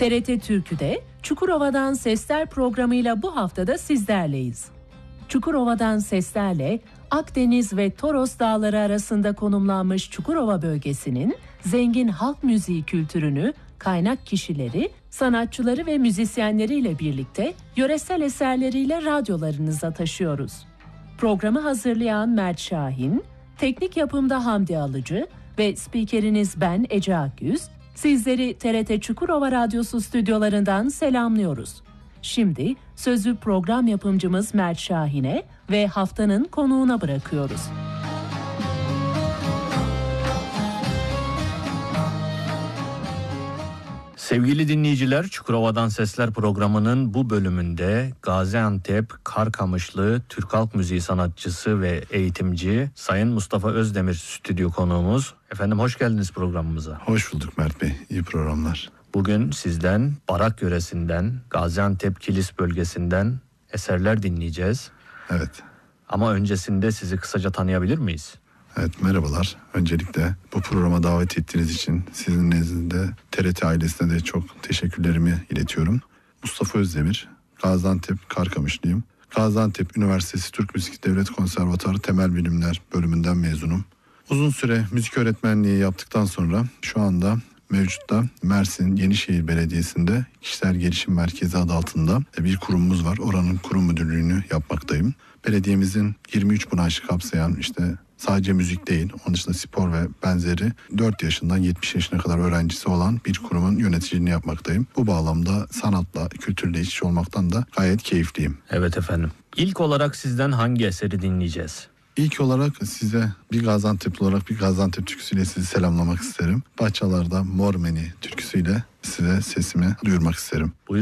TRT Türkü'de Çukurova'dan Sesler programıyla bu haftada sizlerleyiz. Çukurova'dan seslerle Akdeniz ve Toros Dağları arasında konumlanmış Çukurova bölgesinin zengin halk müziği kültürünü, kaynak kişileri, sanatçıları ve müzisyenleriyle birlikte yöresel eserleriyle radyolarınıza taşıyoruz. Programı hazırlayan Mert Şahin, teknik yapımda Hamdi Alıcı ve spikeriniz ben Ece Akyüz, sizleri TRT Çukurova Radyosu stüdyolarından selamlıyoruz. Şimdi sözü program yapımcımız Mert Şahin'e ve haftanın konuğuna bırakıyoruz. Sevgili dinleyiciler, Çukurova'dan Sesler programının bu bölümünde Gaziantep Karkamışlı Türk Halk Müziği sanatçısı ve eğitimci Sayın Mustafa Özdemir stüdyo konuğumuz. Efendim hoş geldiniz programımıza. Hoş bulduk Mert Bey, iyi programlar. Bugün sizden Barak yöresinden, Gaziantep Kilis bölgesinden eserler dinleyeceğiz. Evet. Ama öncesinde sizi kısaca tanıyabilir miyiz? Evet, merhabalar. Öncelikle bu programa davet ettiğiniz için sizin nezdinde TRT ailesine de çok teşekkürlerimi iletiyorum. Mustafa Özdemir, Gaziantep Karkamışlıyım. Gaziantep Üniversitesi Türk Müzik Devlet Konservatuarı Temel Bilimler bölümünden mezunum. Uzun süre müzik öğretmenliği yaptıktan sonra şu anda mevcutta Mersin Yenişehir Belediyesi'nde Kişisel Gelişim Merkezi adı altında bir kurumumuz var. Oranın kurum müdürlüğünü yapmaktayım. Belediyemizin 23 branşı kapsayan sadece müzik değil, onun dışında spor ve benzeri 4 yaşından 70 yaşına kadar öğrencisi olan bir kurumun yöneticiliğini yapmaktayım. Bu bağlamda sanatla, kültürle iç içe olmaktan da gayet keyifliyim. Evet efendim. İlk olarak sizden hangi eseri dinleyeceğiz? İlk olarak size bir Gaziantep'li olarak bir Gaziantep türküsüyle sizi selamlamak isterim. Bahçalarda Mormeni türküsüyle size sesimi duyurmak isterim.